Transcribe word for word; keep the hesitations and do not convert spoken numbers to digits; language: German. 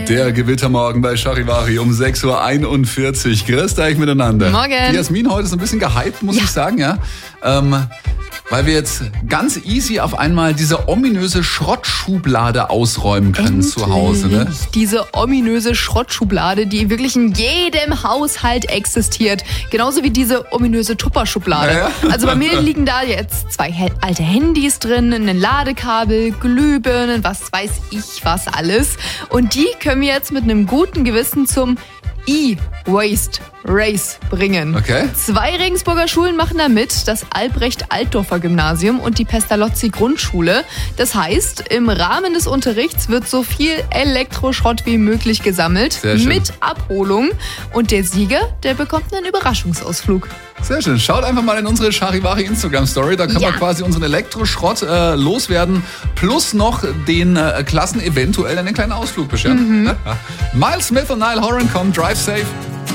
Der Gewittermorgen bei Charivari um sechs Uhr einundvierzig. Grüßt euch miteinander. Morgen. Die Jasmin heute ist ein bisschen gehypt, muss ja. ich sagen, ja. Ähm, weil wir jetzt ganz easy auf einmal diese ominöse Schrottschublade ausräumen können Endlich. zu Hause. Ne? Diese ominöse Schrottschublade, die wirklich in jedem Haushalt existiert. Genauso wie diese ominöse Tupperschublade. Ja, ja. Also bei mir liegen da jetzt zwei alte Handys drin, ein Ladekabel, Glühbirnen, was weiß ich was alles. Und die können wir jetzt mit einem guten Gewissen zum E-Waste Race bringen. Okay. Zwei Regensburger Schulen machen da mit, das Albrecht-Altdorfer Gymnasium und die Pestalozzi Grundschule. Das heißt, im Rahmen des Unterrichts wird so viel Elektroschrott wie möglich gesammelt, Sehr schön. mit Abholung. Und der Sieger, der bekommt einen Überraschungsausflug. Sehr schön. Schaut einfach mal in unsere Charivari Instagram-Story. Da können Ja. wir quasi unseren Elektroschrott äh, loswerden. Plus noch den äh, Klassen eventuell einen kleinen Ausflug bescheren. Mhm. Miles Smith und Niall Horan kommen. Drive safe.